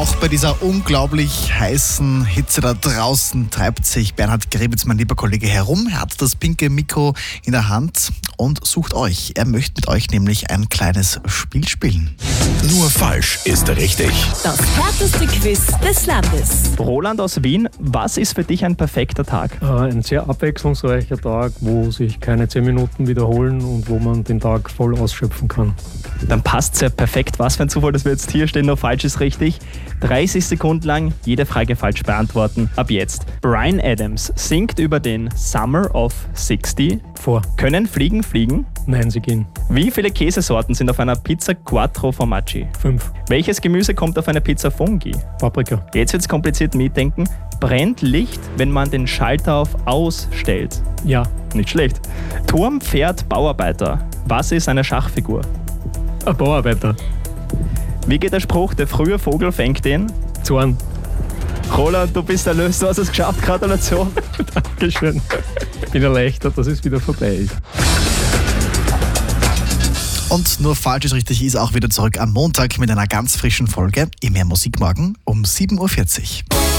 Auch bei dieser unglaublich heißen Hitze da draußen treibt sich Bernhard Grebitz, mein lieber Kollege, herum. Er hat das pinke Mikro in der Hand und sucht euch. Er möchte mit euch nämlich ein kleines Spiel spielen. Nur falsch ist richtig. Das härteste Quiz des Landes. Roland aus Wien, was ist für dich ein perfekter Tag? Ein sehr abwechslungsreicher Tag, wo sich keine 10 Minuten wiederholen und wo man den Tag voll ausschöpfen kann. Dann passt es ja perfekt. Was für ein Zufall, dass wir jetzt hier stehen, nur falsch ist richtig. 30 Sekunden lang jede Frage falsch beantworten. Ab jetzt. Bryan Adams singt über den Summer of 60. Vor. Können Fliegen fliegen? Nein, sie gehen. Wie viele Käsesorten sind auf einer Pizza Quattro Formaggi? 5. Welches Gemüse kommt auf eine Pizza Fungi? Paprika. Jetzt wird's kompliziert mitdenken. Brennt Licht, wenn man den Schalter auf Aus stellt? Ja. Nicht schlecht. Turm, Pferd, Bauarbeiter. Was ist eine Schachfigur? Ein Bauarbeiter. Wie geht der Spruch, der frühe Vogel fängt den? Zorn. Roland, du bist erlöst, du hast es geschafft, Gratulation. Dankeschön. Bin erleichtert, dass es wieder vorbei ist. Und nur falsch ist richtig ist auch wieder zurück am Montag mit einer ganz frischen Folge im Mehr Musik morgen um 7.40 Uhr.